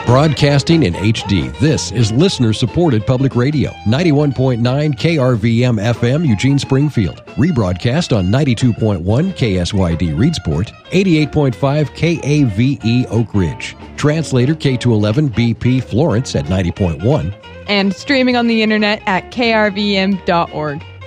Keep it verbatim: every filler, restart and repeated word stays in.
Broadcasting in H D, this is listener-supported public radio. ninety-one point nine K R V M F M, Eugene Springfield. Rebroadcast on ninety-two point one K S Y D Reedsport, eighty-eight point five K A V E Oak Ridge. Translator K two eleven B P Florence at ninety point one. And streaming on the internet at K R V M dot org.